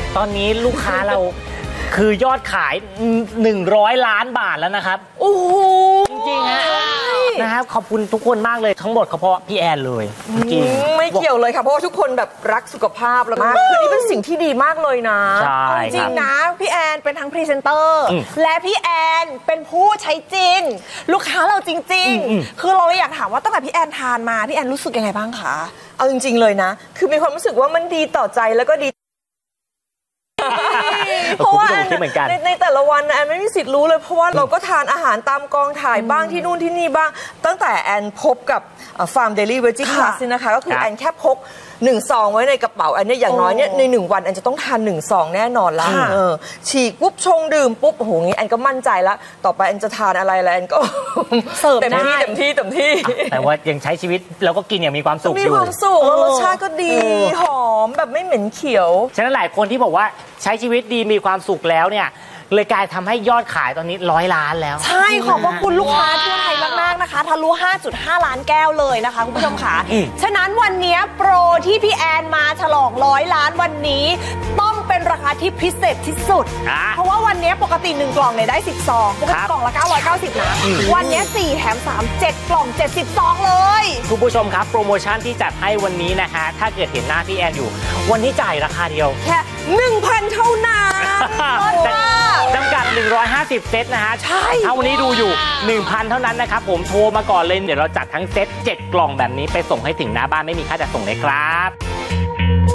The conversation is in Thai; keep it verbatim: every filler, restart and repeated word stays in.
ตอนนี้ลูกค้าเราคือยอดขายหนึ่งร้อยล้านบาทแล้วนะครับโอ้โหจริงๆฮะนะครับขอบคุณทุกคนมากเลยทั้งหมดเพราะพี่แอนเลยจริงไม่เกี่ยวเลยค่ะเพราะว่าทุกคนแบบรักสุขภาพแล้วมากคือนี่เป็นสิ่งที่ดีมากเลยนะใช่จริงนะพี่แอนเป็นทั้งพรีเซนเตอร์และพี่แอนเป็นผู้ใช้จริงลูกค้าเราจริงๆคือเราอยากถามว่าตั้งแต่พี่แอนทานมาพี่แอนรู้สึกยังไงบ้างคะเอาจริงๆเลยนะคือมีความรู้สึกว่ามันดีต่อใจแล้วก็ดีเพราะว่าในในแต่ละวันแอนไม่มีสิทธิ์รู้เลยเพราะว่าเราก็ทานอาหารตามกองถ่ายบ้างที่นู่นที่นี่บ้างตั้งแต่แอนพบกับฟาร์มเดลี่เวจิพลัสนี่นะคะก็คือแอนแค่พกหนึ่งซองไว้ในกระเป๋าอันนี้อย่างน้อยเนี่ยในหนึ่งวันแอนจะต้องทานหนึ่งซองแน่นอนละฉีกปุ๊บชงดื่มปุ๊บโอ้โหงี้แอนก็มั่นใจแล้วต่อไปแอนจะทานอะไรแล้วแอนก็เสิร์ฟเต็มที่เต็มที่เต็มที่แต่ว่ายังใช้ชีวิตแล้วก็กินอย่างมีความสุขอยู่มีความสุขแล้วรสชาติก็ดีหอมแบบไม่เหม็นเขียวฉะนั้นหลายคนที่บอกว่าใช้ชีวิตดีมีความสุขแล้วเนี่ยเลยกลายทำให้ยอดขายตอนนี้ร้อยล้านแล้วใช่ขอบพระคุณลูกค้าทั่วไทยมากๆนะคะทะลุ ห้าจุดห้า ล้านแก้วเลยนะคะคุณผู้ชมค่ะฉะนั้นวันนี้โปรที่พี่แอนมาฉลองร้อยล้านวันนี้ต้องเป็นราคาที่พิเศษที่สุดเพราะว่าวันนี้ปกติหนึ่งกล่องเนี่ยได้สิบซองปกติกล่องละเก้าร้อยเก้าสิบนะวันนี้สี่แถมสาม เจ็ดกล่องเจ็ดสิบซองเลยคุณผู้ชมครับโปรโมชั่นที่จัดให้วันนี้นะคะถ้าเกิดเห็นหน้าพี่แอนอยู่วันนี้จ่ายราคาเดียวแค่ หนึ่งพัน เท่านั้นจำกัดหนึ่งร้อยห้าสิบเซตนะฮะใช่ถ้าวันนี้ดูอยู่ หนึ่งพัน เท่านั้นนะครับผมโทรมาก่อนเลยเดี๋ยวเราจัดทั้งเซตเจ็ดกล่องแบบนี้ไปส่งให้ถึงหน้าบ้านไม่มีค่าจัดส่งเลยครับ